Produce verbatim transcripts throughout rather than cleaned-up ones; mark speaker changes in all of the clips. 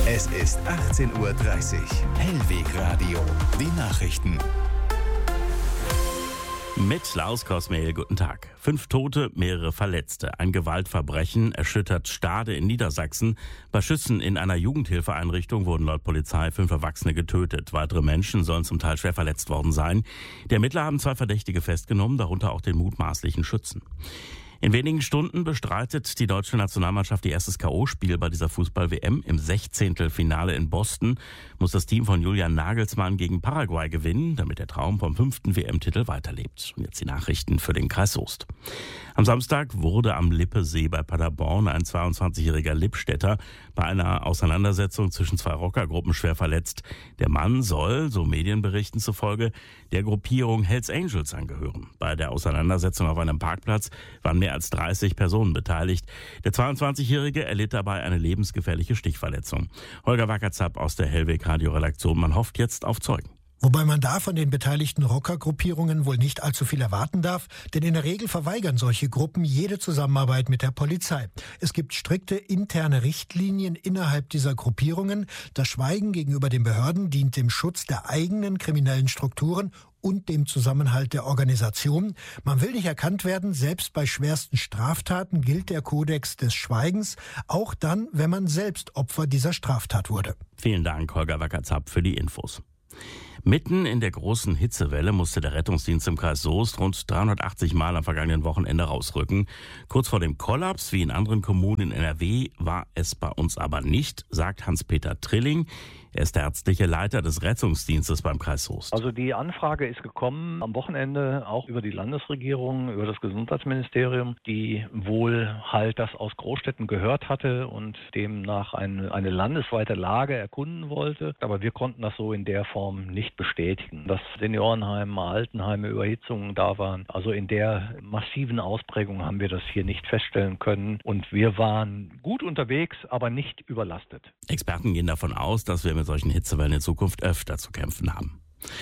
Speaker 1: Es ist achtzehn Uhr dreißig. Hellweg Radio. Die Nachrichten.
Speaker 2: Mit Klaus Kosmehl, guten Tag. Fünf Tote, mehrere Verletzte. Ein Gewaltverbrechen erschüttert Stade in Niedersachsen. Bei Schüssen in einer Jugendhilfeeinrichtung wurden laut Polizei fünf Erwachsene getötet. Weitere Menschen sollen zum Teil schwer verletzt worden sein. Die Ermittler haben zwei Verdächtige festgenommen, darunter auch den mutmaßlichen Schützen. In wenigen Stunden bestreitet die deutsche Nationalmannschaft ihr erstes K O-Spiel bei dieser Fußball-W M. Im Sechzehntelfinale in Boston muss das Team von Julian Nagelsmann gegen Paraguay gewinnen, damit der Traum vom fünften W M-Titel weiterlebt. Und jetzt die Nachrichten für den Kreis Soest. Am Samstag wurde am Lippesee bei Paderborn ein zweiundzwanzigjähriger Lippstädter bei einer Auseinandersetzung zwischen zwei Rockergruppen schwer verletzt. Der Mann soll, so Medienberichten zufolge, der Gruppierung Hells Angels angehören. Bei der Auseinandersetzung auf einem Parkplatz waren mehr als dreißig Personen beteiligt. Der zweiundzwanzigjährige erlitt dabei eine lebensgefährliche Stichverletzung. Holger Wackerzapp aus der Hellweg-Radio-Redaktion. Man hofft jetzt auf Zeugen.
Speaker 3: Wobei man da von den beteiligten Rockergruppierungen wohl nicht allzu viel erwarten darf, denn in der Regel verweigern solche Gruppen jede Zusammenarbeit mit der Polizei. Es gibt strikte interne Richtlinien innerhalb dieser Gruppierungen. Das Schweigen gegenüber den Behörden dient dem Schutz der eigenen kriminellen Strukturen und dem Zusammenhalt der Organisation. Man will nicht erkannt werden, selbst bei schwersten Straftaten gilt der Kodex des Schweigens, auch dann, wenn man selbst Opfer dieser Straftat wurde.
Speaker 2: Vielen Dank, Holger Wackerzapp, für die Infos. Mitten in der großen Hitzewelle musste der Rettungsdienst im Kreis Soest rund dreihundertachtzig Mal am vergangenen Wochenende rausrücken. Kurz vor dem Kollaps, wie in anderen Kommunen in N R W, war es bei uns aber nicht, sagt Hans-Peter Trilling. Er ist der ärztliche Leiter des Rettungsdienstes beim Kreis Soest.
Speaker 4: Also die Anfrage ist gekommen am Wochenende auch über die Landesregierung, über das Gesundheitsministerium, die wohl halt das aus Großstädten gehört hatte und demnach eine, eine landesweite Lage erkunden wollte. Aber wir konnten das so in der Form nicht bestätigen. Dass Seniorenheime, Altenheime, Überhitzungen da waren. Also in der massiven Ausprägung haben wir das hier nicht feststellen können. Und wir waren gut unterwegs, aber nicht überlastet.
Speaker 2: Experten gehen davon aus, dass wir mit solchen Hitzewellen in Zukunft öfter zu kämpfen haben.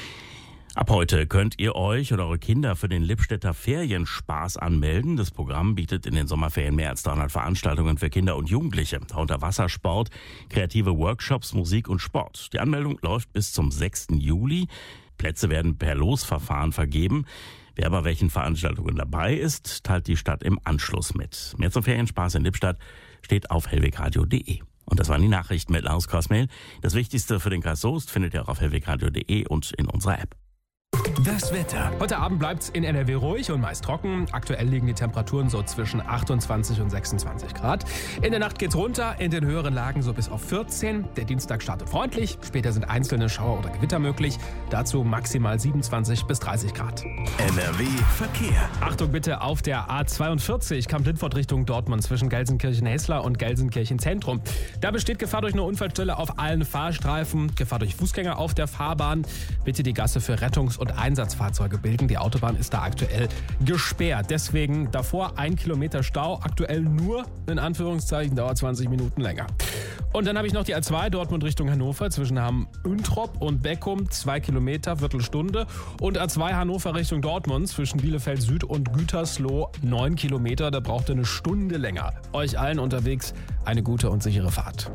Speaker 2: Ab heute könnt ihr euch oder eure Kinder für den Lippstädter Ferienspaß anmelden. Das Programm bietet in den Sommerferien mehr als dreihundert Veranstaltungen für Kinder und Jugendliche. Darunter Wassersport, kreative Workshops, Musik und Sport. Die Anmeldung läuft bis zum sechsten Juli. Plätze werden per Losverfahren vergeben. Wer bei welchen Veranstaltungen dabei ist, teilt die Stadt im Anschluss mit. Mehr zum Ferienspaß in Lippstadt steht auf hellwegradio punkt de. Und das waren die Nachrichten mit Klaus Kosmehl. Das Wichtigste für den Kreis Soest findet ihr auch auf hellwegradio punkt de und in unserer App.
Speaker 1: Das Wetter.
Speaker 5: Heute Abend bleibt es in N R W ruhig und meist trocken. Aktuell liegen die Temperaturen so zwischen achtundzwanzig und sechsundzwanzig Grad. In der Nacht geht's runter, in den höheren Lagen so bis auf vierzehn. Der Dienstag startet freundlich. Später sind einzelne Schauer oder Gewitter möglich. Dazu maximal siebenundzwanzig bis dreißig Grad.
Speaker 1: N R W Verkehr.
Speaker 5: Achtung bitte auf der A zweiundvierzig Kamp-Lindfort Richtung Dortmund zwischen Gelsenkirchen-Hessler und Gelsenkirchen-Zentrum. Da besteht Gefahr durch eine Unfallstelle auf allen Fahrstreifen. Gefahr durch Fußgänger auf der Fahrbahn. Bitte die Gasse für Rettungs- und Einsatzfahrzeuge bilden. Die Autobahn ist da aktuell gesperrt. Deswegen davor ein Kilometer Stau. Aktuell nur, in Anführungszeichen, dauert zwanzig Minuten länger. Und dann habe ich noch die A zwei Dortmund Richtung Hannover zwischen Hamm-Üntrop und Beckum. Zwei Kilometer, Viertelstunde. Und A zwei Hannover Richtung Dortmund zwischen Bielefeld Süd und Gütersloh. Neun Kilometer, da braucht ihr eine Stunde länger. Euch allen unterwegs eine gute und sichere Fahrt.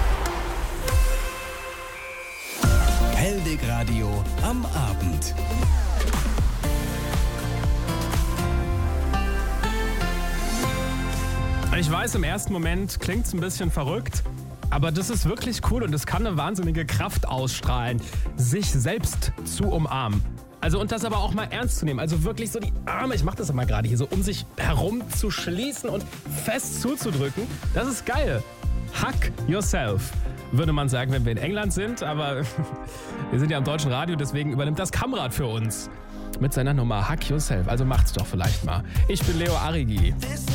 Speaker 1: Hellweg Radio am Abend.
Speaker 5: Ich weiß, im ersten Moment klingt es ein bisschen verrückt, aber das ist wirklich cool und es kann eine wahnsinnige Kraft ausstrahlen, sich selbst zu umarmen. Also und das aber auch mal ernst zu nehmen. Also wirklich so die Arme, ich mache das mal gerade hier so, um sich herum zu schließen und fest zuzudrücken. Das ist geil. Hug yourself, würde man sagen, wenn wir in England sind. Aber wir sind ja am deutschen Radio, deswegen übernimmt das Kamrad für uns mit seiner Nummer Hug yourself. Also macht's doch vielleicht mal. Ich bin Leo Arrigi.